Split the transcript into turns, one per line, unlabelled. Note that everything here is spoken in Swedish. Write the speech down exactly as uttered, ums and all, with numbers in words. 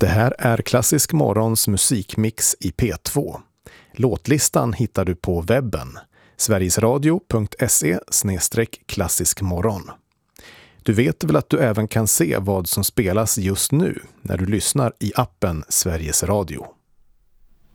Det här är Klassisk Morgons musikmix i P två. Låtlistan hittar du på webben, sverigesradio punkt se slash klassiskmorgon. Du vet väl att du även kan se vad som spelas just nu när du lyssnar i appen Sveriges Radio.